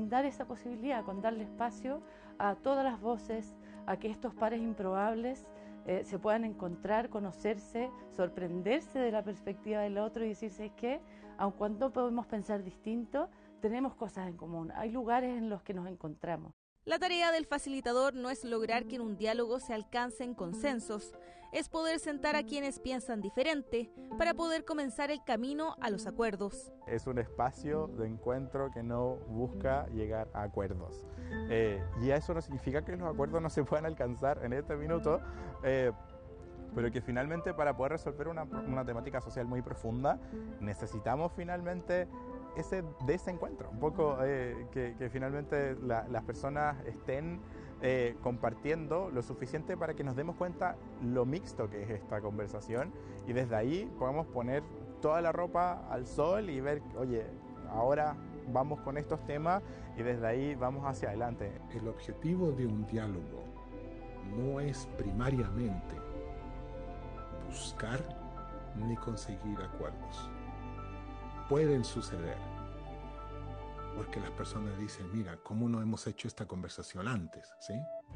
con dar esa posibilidad, con darle espacio a todas las voces, a que estos pares improbables se puedan encontrar, conocerse, sorprenderse de la perspectiva del otro y decirse que, aun cuando podemos pensar distinto, tenemos cosas en común, hay lugares en los que nos encontramos. La tarea del facilitador no es lograr que en un diálogo se alcancen consensos, es poder sentar a quienes piensan diferente para poder comenzar el camino a los acuerdos. Es un espacio de encuentro que no busca llegar a acuerdos. Y eso no significa que los acuerdos no se puedan alcanzar en este minuto, pero que finalmente para poder resolver una temática social muy profunda necesitamos finalmente de ese encuentro, un poco que finalmente las personas estén compartiendo lo suficiente para que nos demos cuenta lo mixto que es esta conversación y desde ahí podamos poner toda la ropa al sol y ver, oye, ahora vamos con estos temas y desde ahí vamos hacia adelante. El objetivo de un diálogo no es primariamente buscar ni conseguir acuerdos. Pueden suceder, porque las personas dicen, mira, ¿cómo no hemos hecho esta conversación antes? ¿Sí?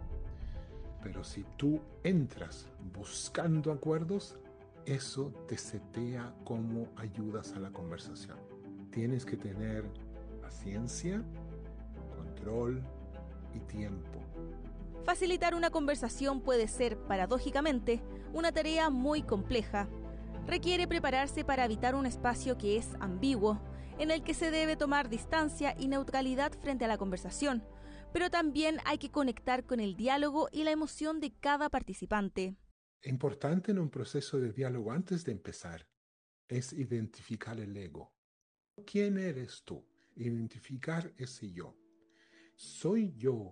Pero si tú entras buscando acuerdos, eso te setea cómo ayudas a la conversación. Tienes que tener paciencia, control y tiempo. Facilitar una conversación puede ser, paradójicamente, una tarea muy compleja. Requiere prepararse para habitar un espacio que es ambiguo, en el que se debe tomar distancia y neutralidad frente a la conversación, pero también hay que conectar con el diálogo y la emoción de cada participante. Importante en un proceso de diálogo antes de empezar es identificar el ego. ¿Quién eres tú? Identificar ese yo. ¿Soy yo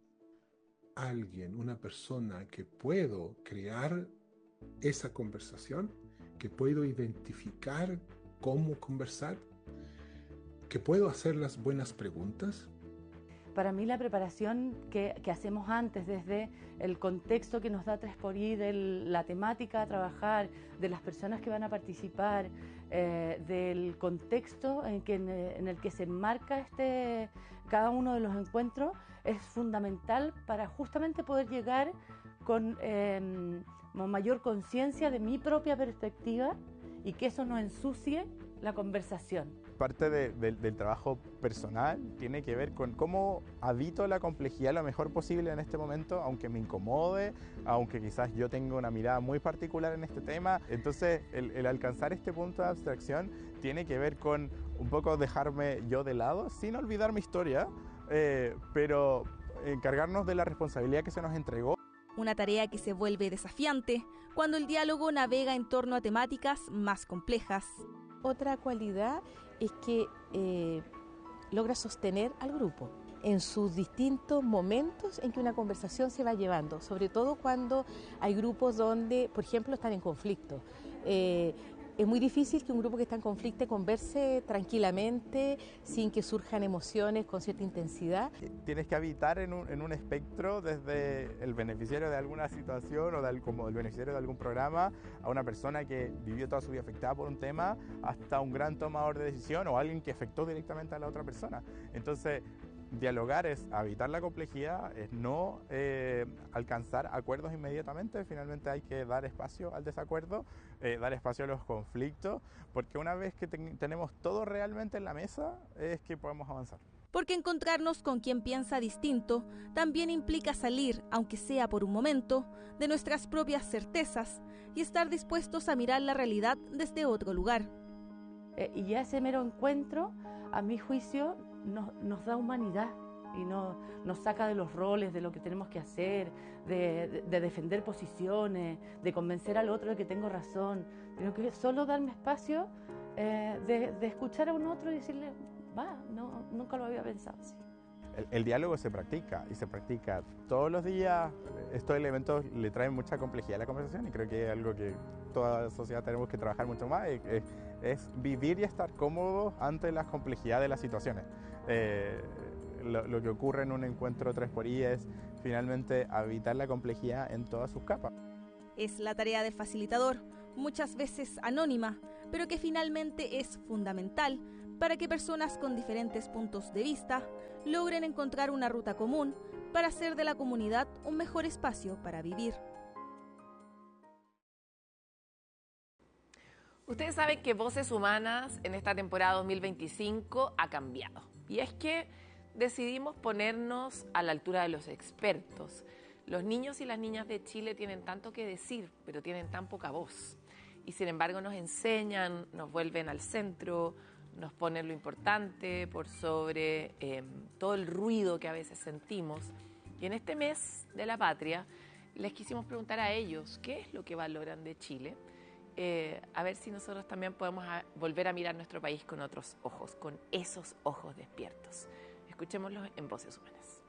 alguien, una persona que puedo crear esa conversación? ¿Que puedo identificar cómo conversar? ¿Que puedo hacer las buenas preguntas? Para mí la preparación que hacemos antes, desde el contexto que nos da 3xI, de la temática a trabajar, de las personas que van a participar, del contexto en el que se enmarca cada uno de los encuentros, es fundamental para justamente poder llegar con mayor conciencia de mi propia perspectiva y que eso no ensucie la conversación. Parte del trabajo personal tiene que ver con cómo habito la complejidad lo mejor posible en este momento, aunque me incomode, aunque quizás yo tenga una mirada muy particular en este tema. Entonces, el alcanzar este punto de abstracción tiene que ver con un poco dejarme yo de lado, sin olvidar mi historia, pero encargarnos de la responsabilidad que se nos entregó. Una tarea que se vuelve desafiante cuando el diálogo navega en torno a temáticas más complejas. Otra cualidad es que logra sostener al grupo en sus distintos momentos en que una conversación se va llevando, sobre todo cuando hay grupos donde, por ejemplo, están en conflicto. Es muy difícil que un grupo que está en conflicto converse tranquilamente, sin que surjan emociones con cierta intensidad. Tienes que habitar en un espectro desde el beneficiario de alguna situación o como el beneficiario de algún programa, a una persona que vivió toda su vida afectada por un tema, hasta un gran tomador de decisión o alguien que afectó directamente a la otra persona. Entonces, dialogar es habitar la complejidad, es no alcanzar acuerdos inmediatamente. Finalmente hay que dar espacio al desacuerdo, dar espacio a los conflictos, porque una vez que tenemos todo realmente en la mesa es que podemos avanzar. Porque encontrarnos con quien piensa distinto también implica salir, aunque sea por un momento, de nuestras propias certezas y estar dispuestos a mirar la realidad desde otro lugar. Y ya ese mero encuentro, a mi juicio, nos da humanidad y nos saca de los roles, de lo que tenemos que hacer, de defender posiciones, de convencer al otro de que tengo razón. Tengo que solo darme espacio de escuchar a un otro y decirle, nunca lo había pensado así. El diálogo se practica y se practica todos los días. Estos elementos le traen mucha complejidad a la conversación y creo que es algo que toda la sociedad tenemos que trabajar mucho más. Es vivir y estar cómodos ante las complejidades de las situaciones. Lo que ocurre en un encuentro 3xI es finalmente habitar la complejidad en todas sus capas. Es la tarea del facilitador, muchas veces anónima, pero que finalmente es fundamental para que personas con diferentes puntos de vista logren encontrar una ruta común para hacer de la comunidad un mejor espacio para vivir. Ustedes saben que Voces Humanas en esta temporada 2025 ha cambiado. Y es que decidimos ponernos a la altura de los expertos. Los niños y las niñas de Chile tienen tanto que decir, pero tienen tan poca voz. Y sin embargo nos enseñan, nos vuelven al centro, nos ponen lo importante por sobre todo el ruido que a veces sentimos. Y en este mes de la patria les quisimos preguntar a ellos qué es lo que valoran de Chile. A ver si nosotros también podemos volver a mirar nuestro país con otros ojos, con esos ojos despiertos. Escuchémoslos en Voces Humanas.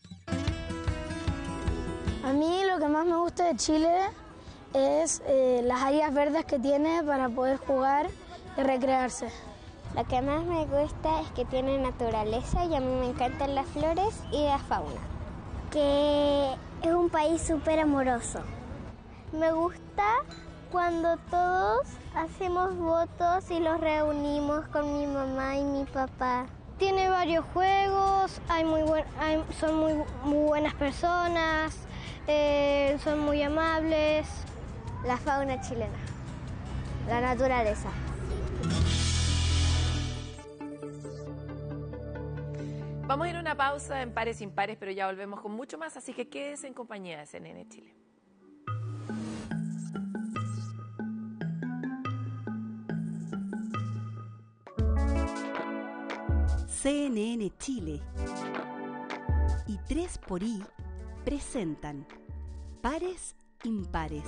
A mí lo que más me gusta de Chile es las áreas verdes que tiene para poder jugar y recrearse. Lo que más me gusta es que tiene naturaleza y a mí me encantan las flores y la fauna. Que es un país súper amoroso. Me gusta cuando todos hacemos votos y los reunimos con mi mamá y mi papá. Tiene varios juegos, son muy buenas personas, son muy amables. La fauna chilena, la naturaleza. Vamos a ir a una pausa en Pares Impares, pero ya volvemos con mucho más, así que quédese en compañía de CNN Chile. CNN Chile y 3xI presentan Pares Impares.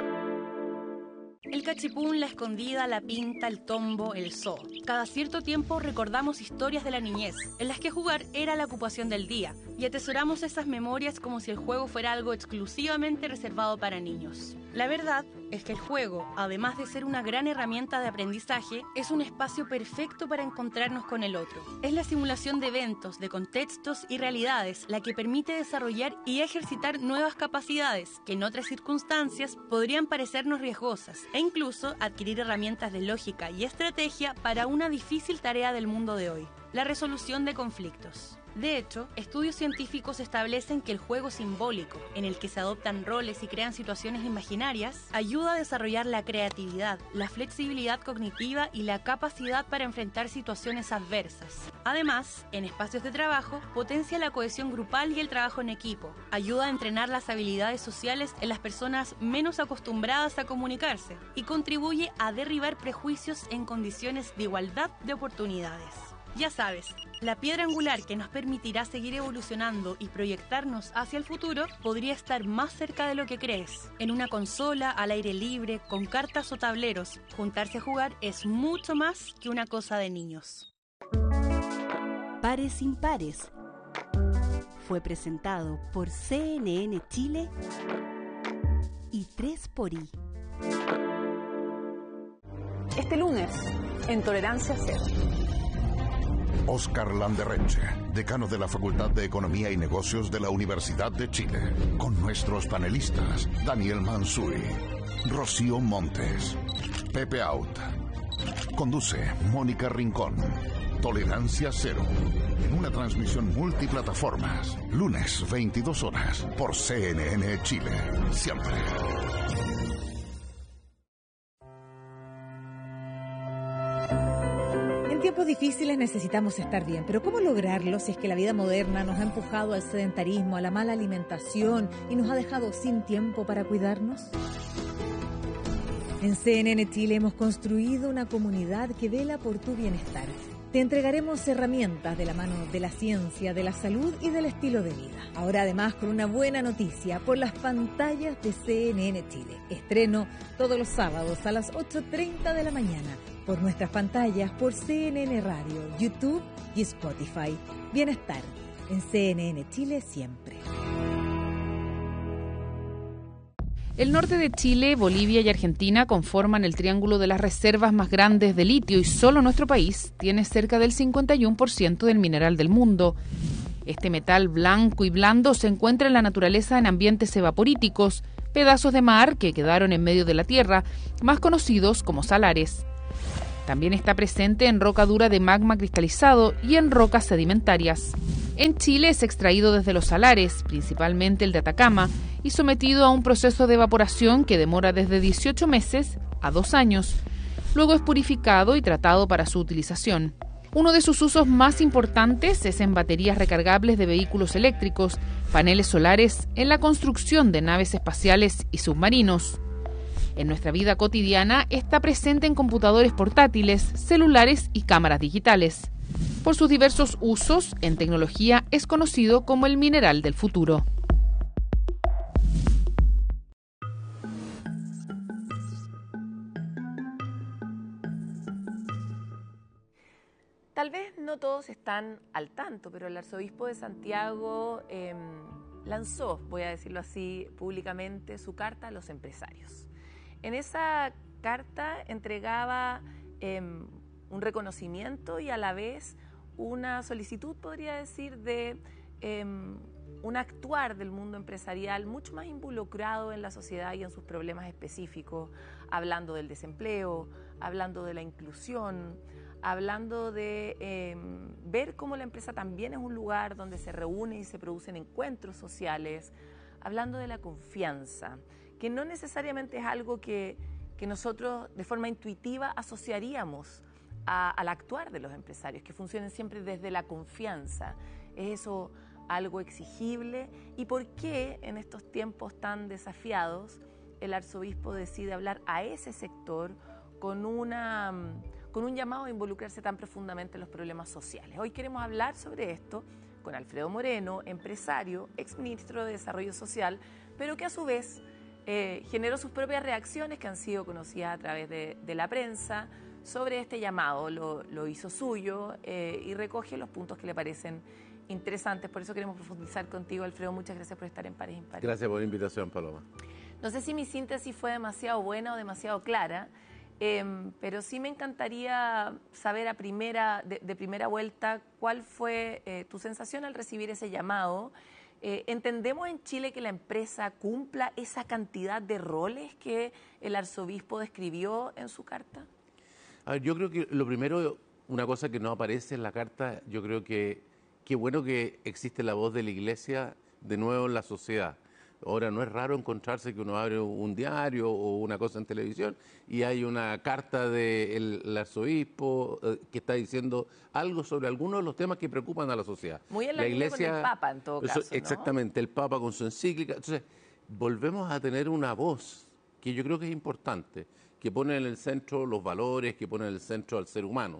El cachipún, la escondida, la pinta, el tombo, el zoo. Cada cierto tiempo recordamos historias de la niñez, en las que jugar era la ocupación del día, y atesoramos esas memorias como si el juego fuera algo exclusivamente reservado para niños. La verdad es que el juego, además de ser una gran herramienta de aprendizaje, es un espacio perfecto para encontrarnos con el otro. Es la simulación de eventos, de contextos y realidades la que permite desarrollar y ejercitar nuevas capacidades que en otras circunstancias podrían parecernos riesgosas, e incluso adquirir herramientas de lógica y estrategia para una difícil tarea del mundo de hoy: la resolución de conflictos. De hecho, estudios científicos establecen que el juego simbólico, en el que se adoptan roles y crean situaciones imaginarias, ayuda a desarrollar la creatividad, la flexibilidad cognitiva y la capacidad para enfrentar situaciones adversas. Además, en espacios de trabajo, potencia la cohesión grupal y el trabajo en equipo, ayuda a entrenar las habilidades sociales en las personas menos acostumbradas a comunicarse y contribuye a derribar prejuicios en condiciones de igualdad de oportunidades. Ya sabes, la piedra angular que nos permitirá seguir evolucionando y proyectarnos hacia el futuro podría estar más cerca de lo que crees. En una consola, al aire libre, con cartas o tableros, juntarse a jugar es mucho más que una cosa de niños. Pares Impares fue presentado por CNN Chile y 3xI. Este lunes, en Tolerancia Cero. Óscar Landerreche, decano de la Facultad de Economía y Negocios de la Universidad de Chile, con nuestros panelistas Daniel Mansuy, Rocío Montes, Pepe Out. Conduce Mónica Rincón. Tolerancia Cero, en una transmisión multiplataformas, lunes 22 horas, por CNN Chile, siempre. En tiempos difíciles necesitamos estar bien, pero ¿cómo lograrlo si es que la vida moderna nos ha empujado al sedentarismo, a la mala alimentación y nos ha dejado sin tiempo para cuidarnos? En CNN Chile hemos construido una comunidad que vela por tu bienestar. Te entregaremos herramientas de la mano de la ciencia, de la salud y del estilo de vida. Ahora además con una buena noticia por las pantallas de CNN Chile. Estreno todos los sábados a las 8:30 de la mañana por nuestras pantallas, por CNN Radio, YouTube y Spotify. Bienestar en CNN Chile siempre. El norte de Chile, Bolivia y Argentina conforman el triángulo de las reservas más grandes de litio y solo nuestro país tiene cerca del 51% del mineral del mundo. Este metal blanco y blando se encuentra en la naturaleza en ambientes evaporíticos, pedazos de mar que quedaron en medio de la tierra, más conocidos como salares. También está presente en roca dura de magma cristalizado y en rocas sedimentarias. En Chile es extraído desde los salares, principalmente el de Atacama, y sometido a un proceso de evaporación que demora desde 18 meses a 2 años. Luego es purificado y tratado para su utilización. Uno de sus usos más importantes es en baterías recargables de vehículos eléctricos, paneles solares, en la construcción de naves espaciales y submarinos. En nuestra vida cotidiana está presente en computadores portátiles, celulares y cámaras digitales. Por sus diversos usos en tecnología es conocido como el mineral del futuro. Tal vez no todos están al tanto, pero el arzobispo de Santiago lanzó, voy a decirlo así, públicamente su carta a los empresarios. En esa carta entregaba un reconocimiento y a la vez una solicitud, podría decir, de un actuar del mundo empresarial mucho más involucrado en la sociedad y en sus problemas específicos, hablando del desempleo, hablando de la inclusión, hablando de ver cómo la empresa también es un lugar donde se reúnen y se producen encuentros sociales, hablando de la confianza, que no necesariamente es algo que nosotros de forma intuitiva asociaríamos al actuar de los empresarios, que funcionen siempre desde la confianza. ¿Es eso algo exigible? ¿Y por qué en estos tiempos tan desafiados el arzobispo decide hablar a ese sector con un llamado a involucrarse tan profundamente en los problemas sociales? Hoy queremos hablar sobre esto con Alfredo Moreno, empresario, exministro de Desarrollo Social, pero que a su vez generó sus propias reacciones que han sido conocidas a través de la prensa sobre este llamado. Lo hizo suyo y recoge los puntos que le parecen interesantes. Por eso queremos profundizar contigo, Alfredo. Muchas gracias por estar en Pares Impares. Gracias por la invitación, Paloma. No sé si mi síntesis fue demasiado buena o demasiado clara, pero sí me encantaría saber de primera vuelta cuál fue tu sensación al recibir ese llamado. ¿Entendemos en Chile que la empresa cumpla esa cantidad de roles que el arzobispo describió en su carta? A ver, yo creo que lo primero, una cosa que no aparece en la carta, yo creo que qué bueno que existe la voz de la Iglesia de nuevo en la sociedad. Ahora no es raro encontrarse que uno abre un diario o una cosa en televisión y hay una carta del arzobispo que está diciendo algo sobre algunos de los temas que preocupan a la sociedad. Muy en la línea con el Papa, en todo caso, ¿no? Exactamente, el Papa con su encíclica. Entonces, volvemos a tener una voz que yo creo que es importante, que pone en el centro los valores, que pone en el centro al ser humano,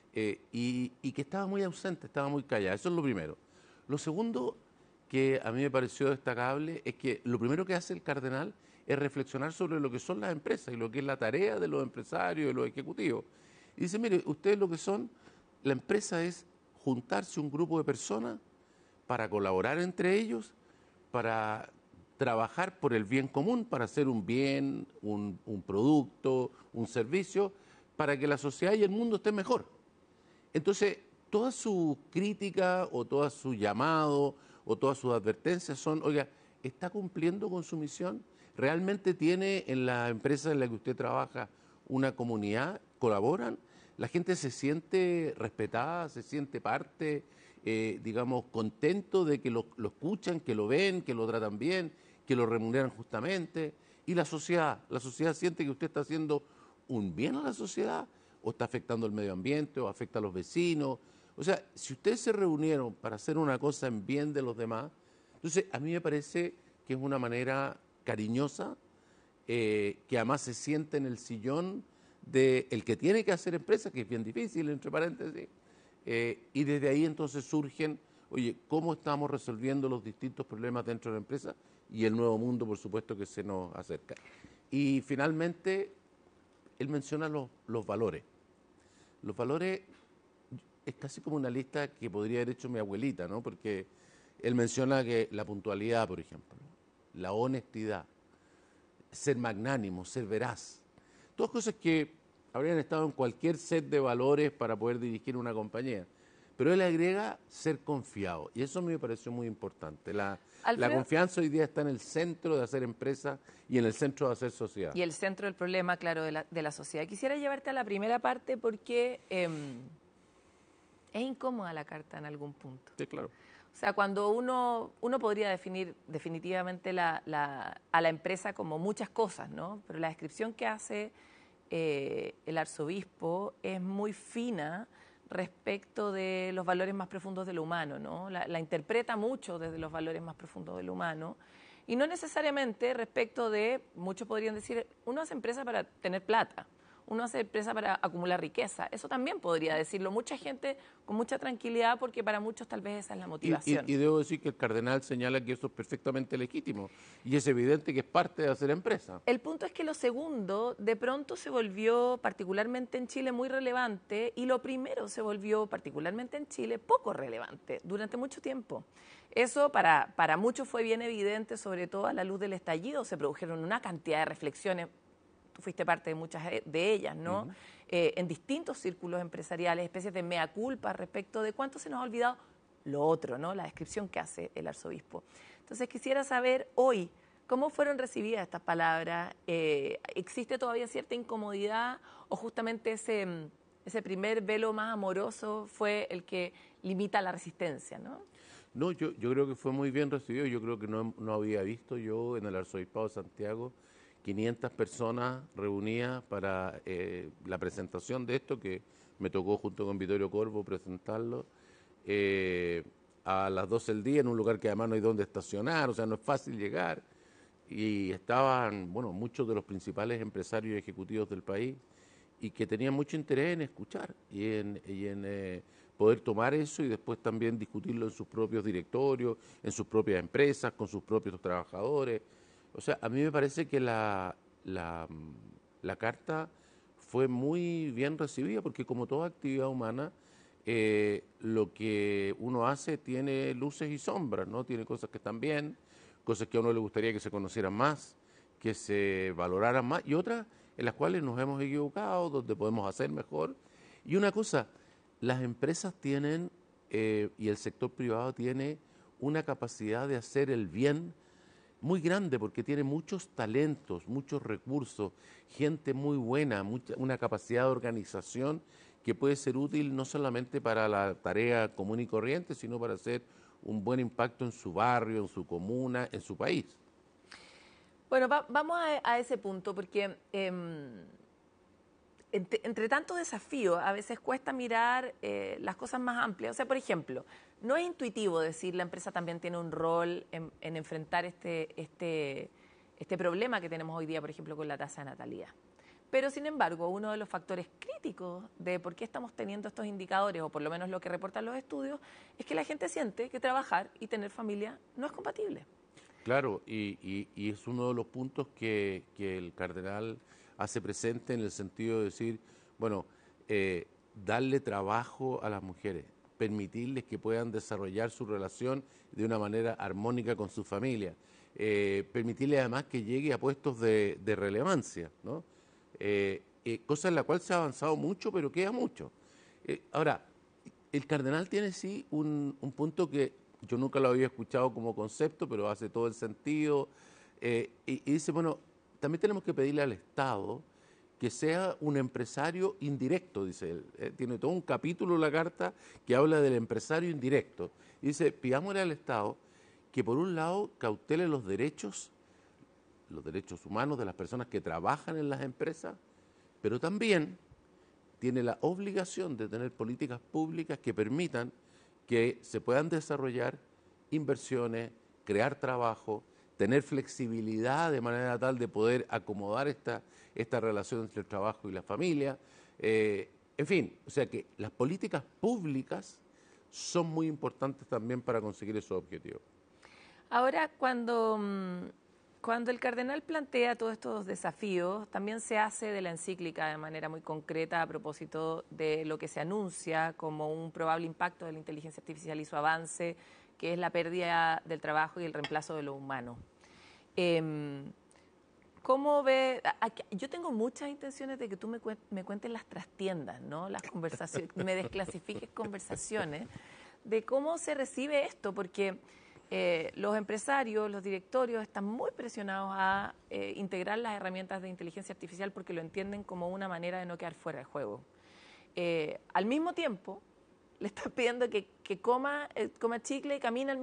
y que estaba muy ausente, estaba muy callada. Eso es lo primero. Lo segundo que a mí me pareció destacable es que lo primero que hace el cardenal es reflexionar sobre lo que son las empresas y lo que es la tarea de los empresarios, de los ejecutivos. Y dice, mire, ustedes lo que son, la empresa es juntarse un grupo de personas para colaborar entre ellos, para trabajar por el bien común, para hacer un bien, un producto, un servicio, para que la sociedad y el mundo estén mejor. Entonces, toda su crítica o todo su llamado o todas sus advertencias son, oiga, ¿está cumpliendo con su misión? ¿Realmente tiene en la empresa en la que usted trabaja una comunidad? ¿Colaboran? ¿La gente se siente respetada, se siente parte, digamos, contento de que lo escuchan, que lo ven, que lo tratan bien, que lo remuneran justamente? Y la sociedad siente que usted está haciendo un bien a la sociedad o está afectando el medio ambiente o afecta a los vecinos. O sea, si ustedes se reunieron para hacer una cosa en bien de los demás, entonces a mí me parece que es una manera cariñosa, que además se siente en el sillón del que tiene que hacer empresa, que es bien difícil, entre paréntesis, y desde ahí entonces surgen, oye, ¿cómo estamos resolviendo los distintos problemas dentro de la empresa? Y el nuevo mundo, por supuesto, que se nos acerca. Y finalmente, él menciona los valores. Los valores es casi como una lista que podría haber hecho mi abuelita, ¿no? Porque él menciona que la puntualidad, por ejemplo, la honestidad, ser magnánimo, ser veraz, todas cosas que habrían estado en cualquier set de valores para poder dirigir una compañía. Pero él agrega ser confiado, y eso me pareció muy importante. La confianza hoy día está en el centro de hacer empresa y en el centro de hacer sociedad. Y el centro del problema, claro, de la sociedad. Quisiera llevarte a la primera parte porque es incómoda la carta en algún punto. Sí, claro. O sea, cuando uno podría definir definitivamente a la empresa como muchas cosas, ¿no? Pero la descripción que hace el arzobispo es muy fina respecto de los valores más profundos de lo humano, ¿no? La interpreta mucho desde los valores más profundos de lo humano y no necesariamente respecto de, muchos podrían decir, uno hace empresa para tener plata, uno hace empresa para acumular riqueza. Eso también podría decirlo mucha gente con mucha tranquilidad porque para muchos tal vez esa es la motivación. Y debo decir que el cardenal señala que eso es perfectamente legítimo y es evidente que es parte de hacer empresa. El punto es que lo segundo de pronto se volvió, particularmente en Chile, muy relevante y lo primero se volvió, particularmente en Chile, poco relevante durante mucho tiempo. Eso para muchos fue bien evidente, sobre todo a la luz del estallido. Se produjeron una cantidad de reflexiones. Tú fuiste parte de muchas de ellas, ¿no? Uh-huh. En distintos círculos empresariales, especies de mea culpa respecto de cuánto se nos ha olvidado lo otro, ¿no? La descripción que hace el arzobispo. Entonces quisiera saber hoy, ¿cómo fueron recibidas estas palabras? ¿Existe todavía cierta incomodidad o justamente ese primer velo más amoroso fue el que limita la resistencia, ¿no? No, yo creo que fue muy bien recibido. Yo creo que no había visto yo en el Arzobispado de Santiago 500 personas reunidas para la presentación de esto, que me tocó junto con Vittorio Corvo presentarlo, a las 12 del día en un lugar que además no hay donde estacionar, o sea, no es fácil llegar. Y estaban, bueno, muchos de los principales empresarios y ejecutivos del país y que tenían mucho interés en escuchar y en poder tomar eso y después también discutirlo en sus propios directorios, en sus propias empresas, con sus propios trabajadores. O sea, a mí me parece que la carta fue muy bien recibida porque como toda actividad humana, lo que uno hace tiene luces y sombras, ¿no? Tiene cosas que están bien, cosas que a uno le gustaría que se conocieran más, que se valoraran más y otras en las cuales nos hemos equivocado, donde podemos hacer mejor. Y una cosa, las empresas tienen y el sector privado tiene una capacidad de hacer el bien muy grande porque tiene muchos talentos, muchos recursos, gente muy buena, una capacidad de organización que puede ser útil no solamente para la tarea común y corriente, sino para hacer un buen impacto en su barrio, en su comuna, en su país. Bueno, vamos a ese punto porque entre tanto desafío a veces cuesta mirar las cosas más amplias. O sea, por ejemplo, no es intuitivo decir la empresa también tiene un rol en enfrentar este problema que tenemos hoy día, por ejemplo, con la tasa de natalidad. Pero, sin embargo, uno de los factores críticos de por qué estamos teniendo estos indicadores, o por lo menos lo que reportan los estudios, es que la gente siente que trabajar y tener familia no es compatible. Claro, y es uno de los puntos que el cardenal hace presente en el sentido de decir, bueno, darle trabajo a las mujeres, permitirles que puedan desarrollar su relación de una manera armónica con su familia, permitirles además que llegue a puestos de relevancia, ¿no? Cosa en la cual se ha avanzado mucho, pero queda mucho. Ahora, el cardenal tiene sí un punto que yo nunca lo había escuchado como concepto, pero hace todo el sentido, y dice, bueno, también tenemos que pedirle al Estado que sea un empresario indirecto, dice él. Tiene todo un capítulo en la carta que habla del empresario indirecto. Y dice, pidámosle al Estado que por un lado cautele los derechos humanos de las personas que trabajan en las empresas, pero también tiene la obligación de tener políticas públicas que permitan que se puedan desarrollar inversiones, crear trabajo, tener flexibilidad de manera tal de poder acomodar esta relación entre el trabajo y la familia. En fin, o sea que las políticas públicas son muy importantes también para conseguir esos objetivos. Ahora, cuando el cardenal plantea todos estos desafíos, también se hace de la encíclica de manera muy concreta a propósito de lo que se anuncia como un probable impacto de la inteligencia artificial y su avance, que es la pérdida del trabajo y el reemplazo de lo humano. ¿Cómo ve? Yo tengo muchas intenciones de que tú me cuentes las trastiendas, ¿no? Las conversaciones, me desclasifiques conversaciones de cómo se recibe esto, porque los empresarios, los directorios están muy presionados a integrar las herramientas de inteligencia artificial porque lo entienden como una manera de no quedar fuera del juego. Al mismo tiempo, le están pidiendo que coma chicle y camine al